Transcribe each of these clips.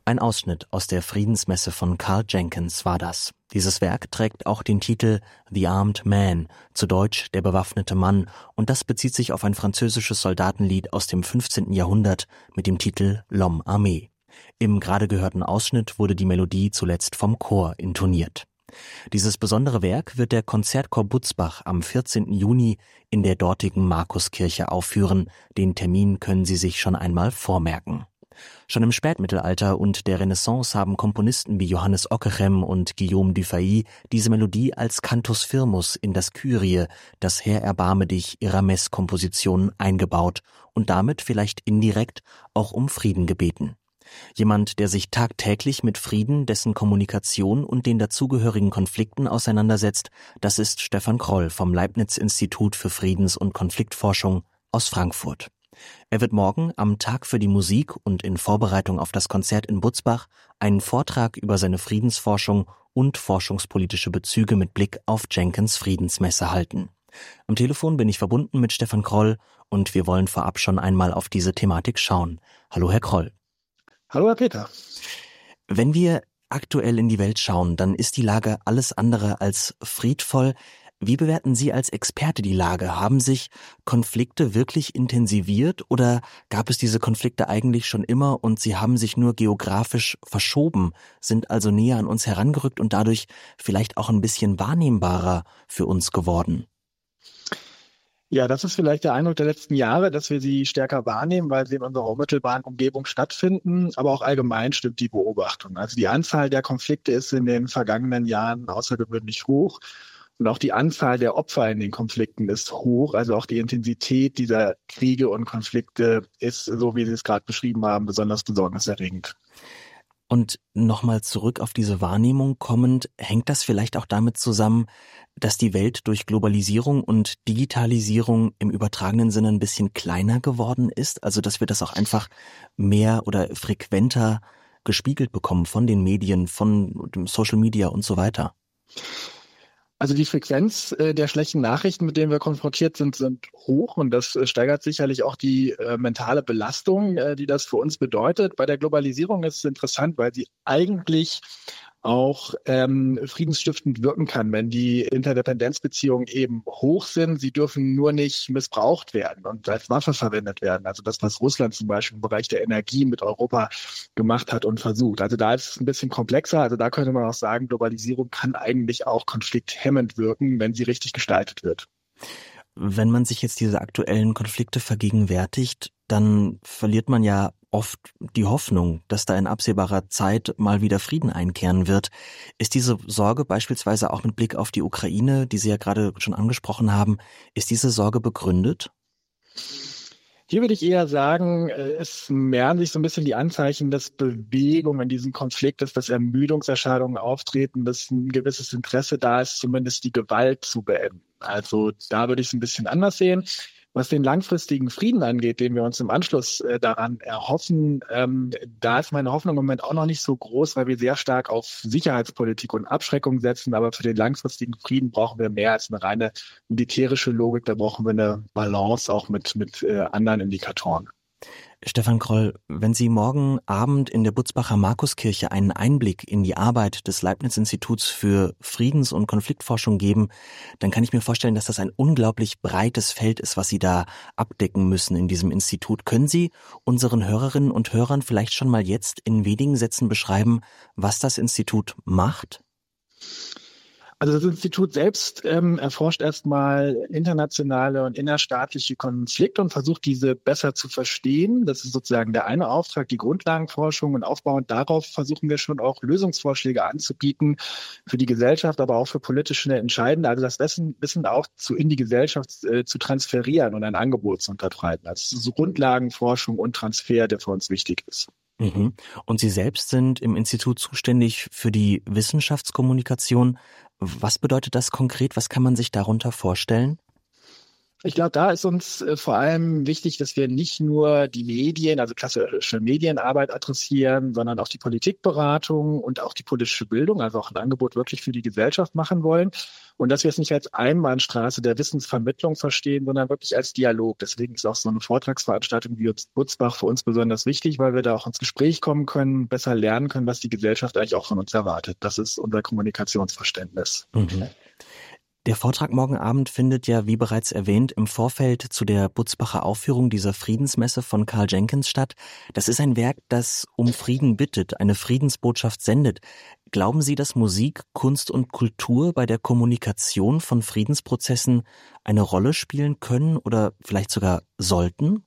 Ein Ausschnitt aus der Friedensmesse von Karl Jenkins war das. Dieses Werk trägt auch den Titel The Armed Man, zu Deutsch Der bewaffnete Mann, und das bezieht sich auf ein französisches Soldatenlied aus dem 15. Jahrhundert mit dem Titel L'Homme Armé. Im gerade gehörten Ausschnitt wurde die Melodie zuletzt vom Chor intoniert. Dieses besondere Werk wird der Konzertchor Butzbach am 14. Juni in der dortigen Markuskirche aufführen. Den Termin können Sie sich schon einmal vormerken. Schon im Spätmittelalter und der Renaissance haben Komponisten wie Johannes Ockeghem und Guillaume Dufay diese Melodie als Cantus firmus in das Kyrie, das Herr erbarme dich, ihrer Messkomposition eingebaut und damit vielleicht indirekt auch um Frieden gebeten. Jemand, der sich tagtäglich mit Frieden, dessen Kommunikation und den dazugehörigen Konflikten auseinandersetzt, das ist Stefan Kroll vom Leibniz-Institut für Friedens- und Konfliktforschung aus Frankfurt. Er wird morgen am Tag für die Musik und in Vorbereitung auf das Konzert in Butzbach einen Vortrag über seine Friedensforschung und forschungspolitische Bezüge mit Blick auf Jenkins Friedensmesse halten. Am Telefon bin ich verbunden mit Stefan Kroll und wir wollen vorab schon einmal auf diese Thematik schauen. Hallo, Herr Kroll. Hallo, Herr Peter. Wenn wir aktuell in die Welt schauen, dann ist die Lage alles andere als friedvoll. Wie bewerten Sie als Experte die Lage? Haben sich Konflikte wirklich intensiviert oder gab es diese Konflikte eigentlich schon immer und sie haben sich nur geografisch verschoben, sind also näher an uns herangerückt und dadurch vielleicht auch ein bisschen wahrnehmbarer für uns geworden? Ja, das ist vielleicht der Eindruck der letzten Jahre, dass wir sie stärker wahrnehmen, weil sie in unserer unmittelbaren Umgebung stattfinden. Aber auch allgemein stimmt die Beobachtung. Also die Anzahl der Konflikte ist in den vergangenen Jahren außergewöhnlich hoch. Und auch die Anzahl der Opfer in den Konflikten ist hoch. Also auch die Intensität dieser Kriege und Konflikte ist, so wie Sie es gerade beschrieben haben, besonders besorgniserregend. Und nochmal zurück auf diese Wahrnehmung kommend, hängt das vielleicht auch damit zusammen, dass die Welt durch Globalisierung und Digitalisierung im übertragenen Sinne ein bisschen kleiner geworden ist? Also dass wir das auch einfach mehr oder frequenter gespiegelt bekommen von den Medien, von dem Social Media und so weiter? Also die Frequenz der schlechten Nachrichten, mit denen wir konfrontiert sind hoch und das steigert sicherlich auch die mentale Belastung, die das für uns bedeutet. Bei der Globalisierung ist es interessant, weil sie eigentlich auch friedensstiftend wirken kann, wenn die Interdependenzbeziehungen eben hoch sind. Sie dürfen nur nicht missbraucht werden und als Waffe verwendet werden. Also das, was Russland zum Beispiel im Bereich der Energie mit Europa gemacht hat und versucht. Also da ist es ein bisschen komplexer. Also da könnte man auch sagen, Globalisierung kann eigentlich auch konflikthemmend wirken, wenn sie richtig gestaltet wird. Wenn man sich jetzt diese aktuellen Konflikte vergegenwärtigt, dann verliert man ja oft die Hoffnung, dass da in absehbarer Zeit mal wieder Frieden einkehren wird. Ist diese Sorge beispielsweise auch mit Blick auf die Ukraine, die Sie ja gerade schon angesprochen haben, ist diese Sorge begründet? Hier würde ich eher sagen, es mehren sich so ein bisschen die Anzeichen, dass Bewegung in diesem Konflikt ist, dass Ermüdungserscheinungen auftreten, dass ein gewisses Interesse da ist, zumindest die Gewalt zu beenden. Also da würde ich es ein bisschen anders sehen. Was den langfristigen Frieden angeht, den wir uns im Anschluss daran erhoffen, da ist meine Hoffnung im Moment auch noch nicht so groß, weil wir sehr stark auf Sicherheitspolitik und Abschreckung setzen. Aber für den langfristigen Frieden brauchen wir mehr als eine reine militärische Logik. Da brauchen wir eine Balance auch mit anderen Indikatoren. Stefan Kroll, wenn Sie morgen Abend in der Butzbacher Markuskirche einen Einblick in die Arbeit des Leibniz-Instituts für Friedens- und Konfliktforschung geben, dann kann ich mir vorstellen, dass das ein unglaublich breites Feld ist, was Sie da abdecken müssen in diesem Institut. Können Sie unseren Hörerinnen und Hörern vielleicht schon mal jetzt in wenigen Sätzen beschreiben, was das Institut macht? Also das Institut selbst erforscht erstmal internationale und innerstaatliche Konflikte und versucht, diese besser zu verstehen. Das ist sozusagen der eine Auftrag, die Grundlagenforschung. Und aufbauend darauf versuchen wir schon auch Lösungsvorschläge anzubieten für die Gesellschaft, aber auch für politische Entscheidende. Also das Wissen auch in die Gesellschaft zu transferieren und ein Angebot zu unterbreiten. Also es ist so Grundlagenforschung und Transfer, der für uns wichtig ist. Mhm. Und Sie selbst sind im Institut zuständig für die Wissenschaftskommunikation. Was bedeutet das konkret? Was kann man sich darunter vorstellen? Ich glaube, da ist uns vor allem wichtig, dass wir nicht nur die Medien, also klassische Medienarbeit adressieren, sondern auch die Politikberatung und auch die politische Bildung, also auch ein Angebot wirklich für die Gesellschaft machen wollen. Und dass wir es nicht als Einbahnstraße der Wissensvermittlung verstehen, sondern wirklich als Dialog. Deswegen ist auch so eine Vortragsveranstaltung wie Butzbach für uns besonders wichtig, weil wir da auch ins Gespräch kommen können, besser lernen können, was die Gesellschaft eigentlich auch von uns erwartet. Das ist unser Kommunikationsverständnis. Mhm. Der Vortrag morgen Abend findet ja, wie bereits erwähnt, im Vorfeld zu der Butzbacher Aufführung dieser Friedensmesse von Karl Jenkins statt. Das ist ein Werk, das um Frieden bittet, eine Friedensbotschaft sendet. Glauben Sie, dass Musik, Kunst und Kultur bei der Kommunikation von Friedensprozessen eine Rolle spielen können oder vielleicht sogar sollten?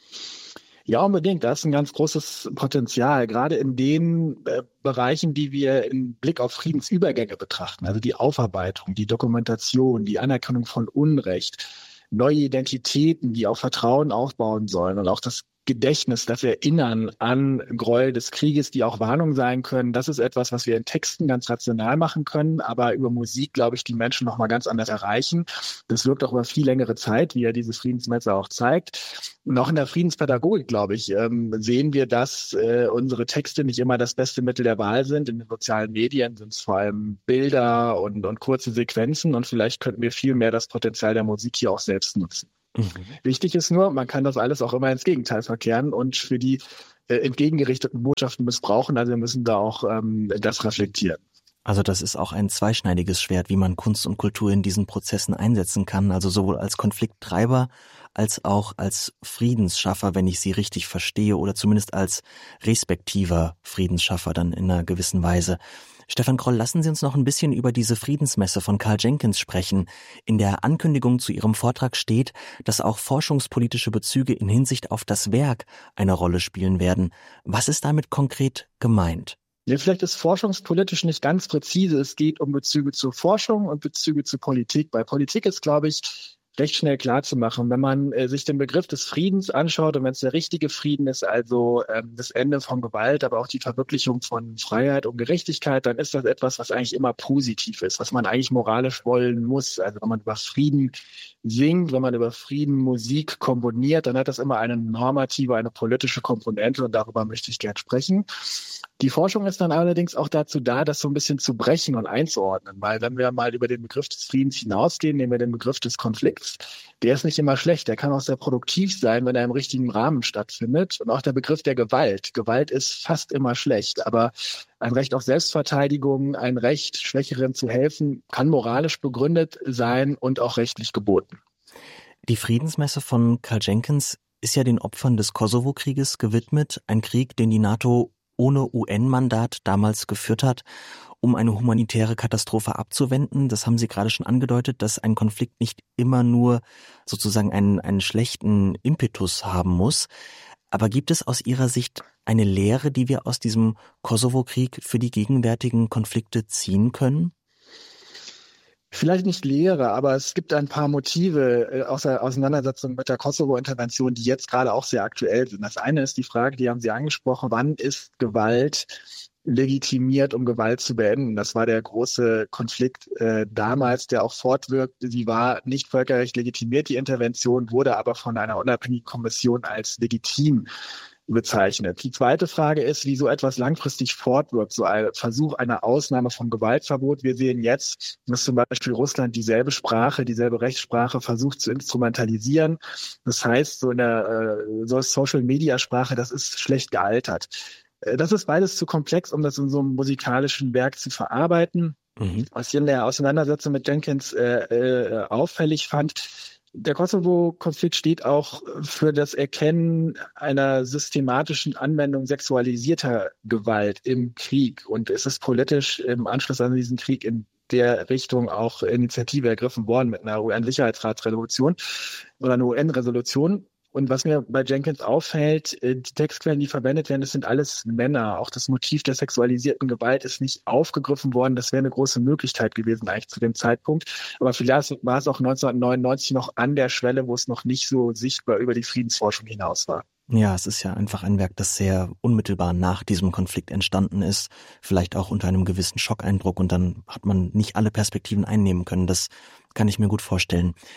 Ja, unbedingt. Da ist ein ganz großes Potenzial, gerade in den Bereichen, die wir im Blick auf Friedensübergänge betrachten. Also die Aufarbeitung, die Dokumentation, die Anerkennung von Unrecht, neue Identitäten, die auf Vertrauen aufbauen sollen und auch das Gedächtnis, das Erinnern an Gräuel des Krieges, die auch Warnung sein können. Das ist etwas, was wir in Texten ganz rational machen können, aber über Musik, glaube ich, die Menschen noch mal ganz anders erreichen. Das wirkt auch über viel längere Zeit, wie ja diese Friedensmesse auch zeigt. Und auch in der Friedenspädagogik, glaube ich, sehen wir, dass unsere Texte nicht immer das beste Mittel der Wahl sind. In den sozialen Medien sind es vor allem Bilder und kurze Sequenzen und vielleicht könnten wir viel mehr das Potenzial der Musik hier auch selbst nutzen. Mhm. Wichtig ist nur, man kann das alles auch immer ins Gegenteil verkehren und für die entgegengerichteten Botschaften missbrauchen. Also wir müssen da auch das reflektieren. Also das ist auch ein zweischneidiges Schwert, wie man Kunst und Kultur in diesen Prozessen einsetzen kann. Also sowohl als Konflikttreiber als auch als Friedensschaffer, wenn ich Sie richtig verstehe, oder zumindest als respektiver Friedensschaffer dann in einer gewissen Weise. Stefan Groll, lassen Sie uns noch ein bisschen über diese Friedensmesse von Karl Jenkins sprechen. In der Ankündigung zu Ihrem Vortrag steht, dass auch forschungspolitische Bezüge in Hinsicht auf das Werk eine Rolle spielen werden. Was ist damit konkret gemeint? Ja, vielleicht ist forschungspolitisch nicht ganz präzise. Es geht um Bezüge zur Forschung und Bezüge zur Politik. Bei Politik ist, glaube ich, recht schnell klar zu machen. Wenn man sich den Begriff des Friedens anschaut und wenn es der richtige Frieden ist, also das Ende von Gewalt, aber auch die Verwirklichung von Freiheit und Gerechtigkeit, dann ist das etwas, was eigentlich immer positiv ist, was man eigentlich moralisch wollen muss. Also wenn man über Frieden singt, wenn man über Frieden Musik komponiert, dann hat das immer eine normative, eine politische Komponente und darüber möchte ich gern sprechen. Die Forschung ist dann allerdings auch dazu da, das so ein bisschen zu brechen und einzuordnen, weil wenn wir mal über den Begriff des Friedens hinausgehen, nehmen wir den Begriff des Konflikts, der ist nicht immer schlecht, der kann auch sehr produktiv sein, wenn er im richtigen Rahmen stattfindet. Und auch der Begriff der Gewalt. Gewalt ist fast immer schlecht, aber ein Recht auf Selbstverteidigung, ein Recht, Schwächeren zu helfen, kann moralisch begründet sein und auch rechtlich geboten. Die Friedensmesse von Karl Jenkins ist ja den Opfern des Kosovo-Krieges gewidmet, ein Krieg, den die NATO ohne UN-Mandat damals geführt hat, um eine humanitäre Katastrophe abzuwenden. Das haben Sie gerade schon angedeutet, dass ein Konflikt nicht immer nur sozusagen einen schlechten Impetus haben muss. Aber gibt es aus Ihrer Sicht eine Lehre, die wir aus diesem Kosovo-Krieg für die gegenwärtigen Konflikte ziehen können? Vielleicht nicht Lehre, aber es gibt ein paar Motive aus der Auseinandersetzung mit der Kosovo-Intervention, die jetzt gerade auch sehr aktuell sind. Das eine ist die Frage, die haben Sie angesprochen, wann ist Gewalt legitimiert, um Gewalt zu beenden? Das war der große Konflikt damals, der auch fortwirkte. Sie war nicht völkerrechtlich legitimiert, die Intervention, wurde aber von einer unabhängigen Kommission als legitim bezeichnet. Die zweite Frage ist, wie so etwas langfristig fortwirkt, so ein Versuch einer Ausnahme vom Gewaltverbot. Wir sehen jetzt, dass zum Beispiel Russland dieselbe Sprache, dieselbe Rechtssprache versucht zu instrumentalisieren. Das heißt, so eine Social-Media-Sprache, das ist schlecht gealtert. Das ist beides zu komplex, um das in so einem musikalischen Werk zu verarbeiten. Was ich in der Auseinandersetzung mit Jenkins auffällig fand, der Kosovo-Konflikt steht auch für das Erkennen einer systematischen Anwendung sexualisierter Gewalt im Krieg. Und es ist politisch im Anschluss an diesen Krieg in der Richtung auch Initiative ergriffen worden mit einer UN-Sicherheitsratsresolution oder einer UN-Resolution. Und was mir bei Jenkins auffällt, die Textquellen, die verwendet werden, das sind alles Männer. Auch das Motiv der sexualisierten Gewalt ist nicht aufgegriffen worden. Das wäre eine große Möglichkeit gewesen eigentlich zu dem Zeitpunkt. Aber vielleicht war es auch 1999 noch an der Schwelle, wo es noch nicht so sichtbar über die Friedensforschung hinaus war. Ja, es ist ja einfach ein Werk, das sehr unmittelbar nach diesem Konflikt entstanden ist. Vielleicht auch unter einem gewissen Schockeindruck und dann hat man nicht alle Perspektiven einnehmen können. Das kann ich mir gut vorstellen.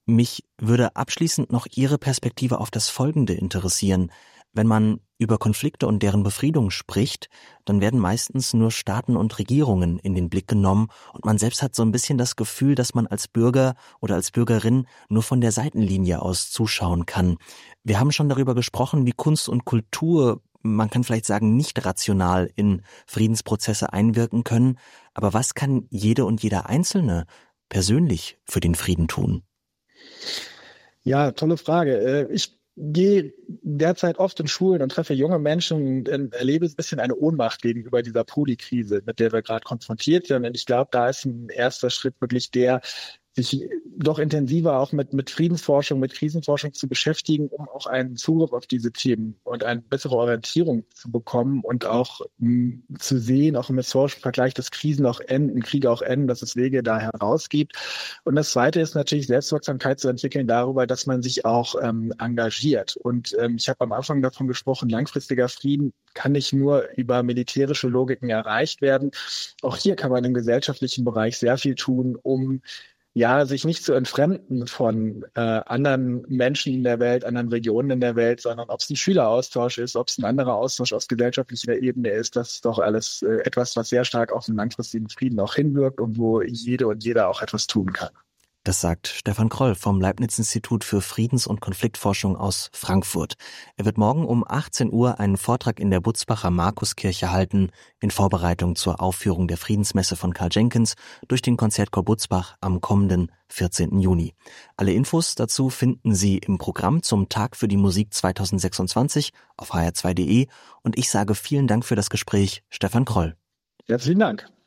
Mich würde abschließend noch Ihre Perspektive auf das Folgende interessieren. Wenn man über Konflikte und deren Befriedung spricht, dann werden meistens nur Staaten und Regierungen in den Blick genommen und man selbst hat so ein bisschen das Gefühl, dass man als Bürger oder als Bürgerin nur von der Seitenlinie aus zuschauen kann. Wir haben schon darüber gesprochen, wie Kunst und Kultur, man kann vielleicht sagen, nicht rational in Friedensprozesse einwirken können. Aber was kann jede und jeder Einzelne persönlich für den Frieden tun? Ja, tolle Frage. Ich gehe derzeit oft in Schulen und treffe junge Menschen und erlebe ein bisschen eine Ohnmacht gegenüber dieser Polikrise, mit der wir gerade konfrontiert sind. Und ich glaube, da ist ein erster Schritt wirklich der, sich doch intensiver auch mit Friedensforschung, mit Krisenforschung zu beschäftigen, um auch einen Zugriff auf diese Themen und eine bessere Orientierung zu bekommen und auch zu sehen, auch im historischen Vergleich, dass Krisen auch enden, Kriege auch enden, dass es Wege da heraus gibt. Und das Zweite ist natürlich Selbstwirksamkeit zu entwickeln darüber, dass man sich auch engagiert. Und ich habe am Anfang davon gesprochen, langfristiger Frieden kann nicht nur über militärische Logiken erreicht werden. Auch hier kann man im gesellschaftlichen Bereich sehr viel tun, um sich nicht zu entfremden von anderen Menschen in der Welt, anderen Regionen in der Welt, sondern ob es ein Schüleraustausch ist, ob es ein anderer Austausch auf gesellschaftlicher Ebene ist, das ist doch alles etwas, was sehr stark auf den langfristigen Frieden auch hinwirkt und wo jede und jeder auch etwas tun kann. Das sagt Stefan Kroll vom Leibniz-Institut für Friedens- und Konfliktforschung aus Frankfurt. Er wird morgen um 18 Uhr einen Vortrag in der Butzbacher Markuskirche halten, in Vorbereitung zur Aufführung der Friedensmesse von Karl Jenkins durch den Konzertchor Butzbach am kommenden 14. Juni. Alle Infos dazu finden Sie im Programm zum Tag für die Musik 2026 auf hr2.de und ich sage vielen Dank für das Gespräch, Stefan Kroll. Herzlichen Dank.